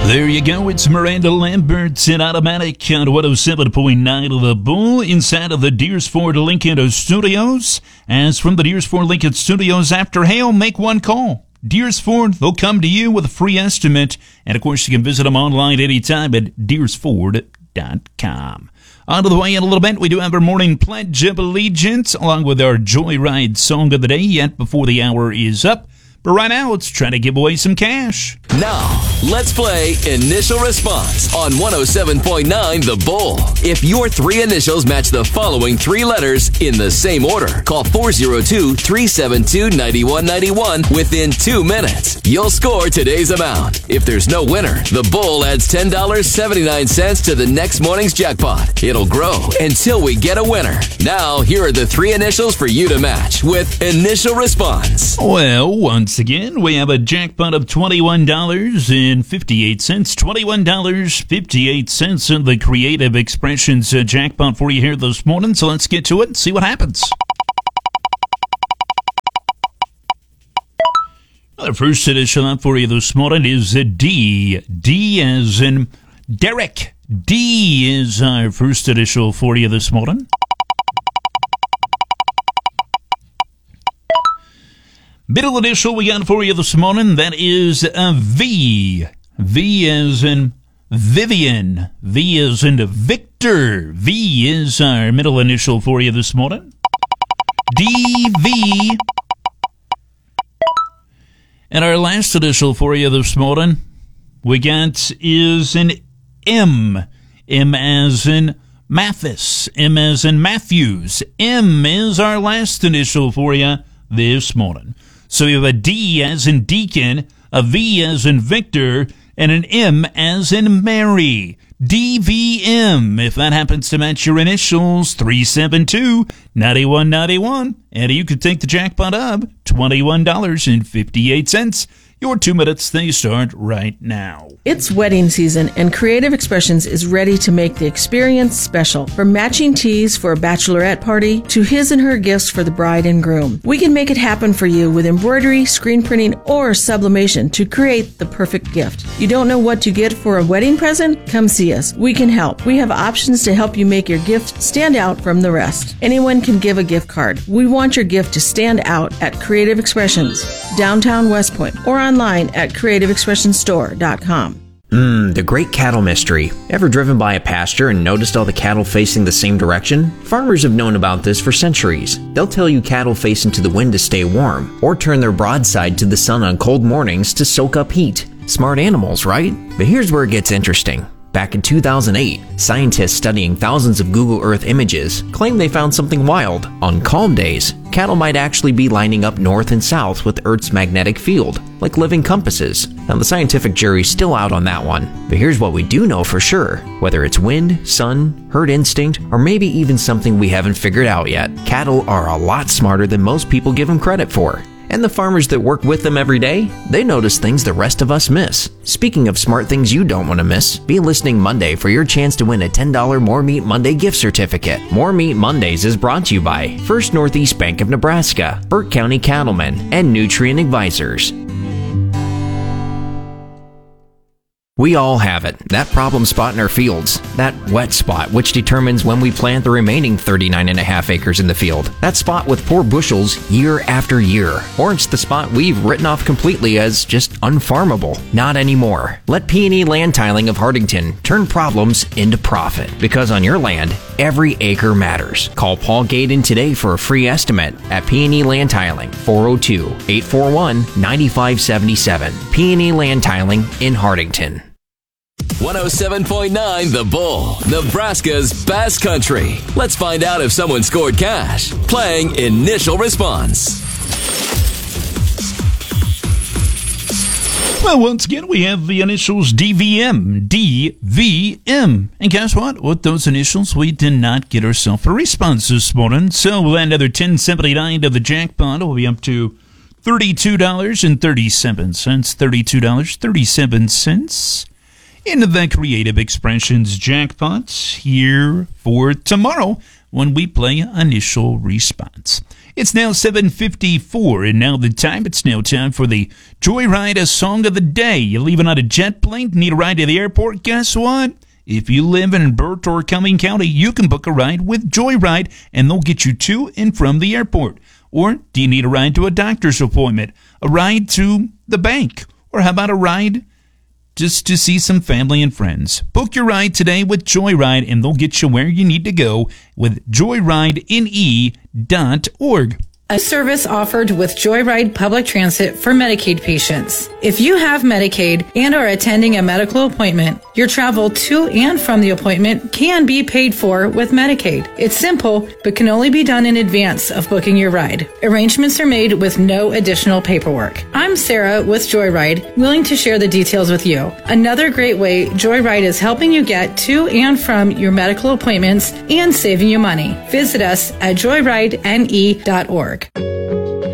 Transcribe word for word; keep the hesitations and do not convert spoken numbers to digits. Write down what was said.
There you go. It's Miranda Lambert in Automatic on one oh seven point nine of the Bull inside of the Deers Ford Lincoln Studios. As from the Deers Ford Lincoln Studios, after hail, make one call. Deers Ford, they'll come to you with a free estimate. And, of course, you can visit them online anytime at deers ford dot com. On to the way in a little bit, we do have our morning Pledge of Allegiance along with our Joyride Song of the Day yet before the hour is up. But right now, let's try to give away some cash. Now, let's play Initial Response on one oh seven point nine The Bull. If your three initials match the following three letters in the same order, call four oh two, three seven two, nine one nine one within two minutes. You'll score today's amount. If there's no winner, the Bull adds ten dollars and seventy-nine cents to the next morning's jackpot. It'll grow until we get a winner. Now, here are the three initials for you to match with Initial Response. Well, once again, we have a jackpot of twenty-one dollars and fifty-eight cents. twenty-one dollars and fifty-eight cents in the Creative Expressions uh, jackpot for you here this morning. So let's get to it and see what happens. The first initial out for you this morning is a D. D as in Derek. D is our first initial for you this morning. Middle initial we got for you this morning, that is a V. V as in Vivian. V as in Victor. V is our middle initial for you this morning. D V. And our last initial for you this morning, we got is an M. M as in Mathis. M as in Matthews. M is our last initial for you this morning. So we have a D as in Deacon, a V as in Victor, and an M as in Mary. D V M. If that happens to match your initials, three seven two, nine one nine one. And you could take the jackpot of twenty-one dollars and fifty-eight cents. Your two minutes, they start right now. It's wedding season, and Creative Expressions is ready to make the experience special. From matching tees for a bachelorette party to his and her gifts for the bride and groom, we can make it happen for you with embroidery, screen printing, or sublimation to create the perfect gift. You don't know what to get for a wedding present? Come see us. We can help. We have options to help you make your gift stand out from the rest. Anyone can give a gift card. We want your gift to stand out at Creative Expressions, downtown West Point, or on online at creative expression store dot com. Mmm, the great cattle mystery. Ever driven by a pasture and noticed all the cattle facing the same direction? Farmers have known about this for centuries. They'll tell you cattle face into the wind to stay warm, or turn their broadside to the sun on cold mornings to soak up heat. Smart animals, right? But here's where it gets interesting. Back in two thousand eight, scientists studying thousands of Google Earth images claimed they found something wild. On calm days, cattle might actually be lining up north and south with Earth's magnetic field, like living compasses. Now, the scientific jury's still out on that one. But here's what we do know for sure. Whether it's wind, sun, herd instinct, or maybe even something we haven't figured out yet, cattle are a lot smarter than most people give them credit for. And the farmers that work with them every day, they notice things the rest of us miss. Speaking of smart things you don't want to miss, be listening Monday for your chance to win a ten dollars More Meat Monday gift certificate. More Meat Mondays is brought to you by First Northeast Bank of Nebraska, Burke County Cattlemen, and Nutrient Advisors. We all have it, that problem spot in our fields, that wet spot which determines when we plant the remaining thirty-nine and a half acres in the field, that spot with poor bushels year after year, or it's the spot we've written off completely as just unfarmable. Not anymore. Let P and E Land Tiling of Hardington turn problems into profit, because on your land, every acre matters. Call Paul Gaden today for a free estimate at P and E Land Tiling, four oh two, eight four one, nine five seven seven. P and E Land Tiling in Hardington. one oh seven point nine The Bull, Nebraska's best country. Let's find out if someone scored cash. Playing Initial Response. Well, once again, we have the initials D V M. D V M. And guess what? With those initials, we did not get ourselves a response this morning. So we'll add another ten seventy-nine to the jackpot. We'll be up to thirty-two dollars and thirty-seven cents. thirty-two dollars and thirty-seven cents. Into the Creative Expressions jackpots here for tomorrow when we play Initial Response. It's now seven fifty-four, and now the time, it's now time for the Joyride a Song of the Day. You're leaving on a jet plane, need a ride to the airport? Guess what? If you live in Burt or Cumming County, you can book a ride with Joyride, and they'll get you to and from the airport. Or do you need a ride to a doctor's appointment, a ride to the bank, or how about a ride just to see some family and friends? Book your ride today with Joyride, and they'll get you where you need to go with joyride n e dot org. A service offered with Joyride Public Transit for Medicaid patients. If you have Medicaid and are attending a medical appointment, your travel to and from the appointment can be paid for with Medicaid. It's simple, but can only be done in advance of booking your ride. Arrangements are made with no additional paperwork. I'm Sarah with Joyride, willing to share the details with you. Another great way Joyride is helping you get to and from your medical appointments and saving you money. Visit us at joyride n e dot org.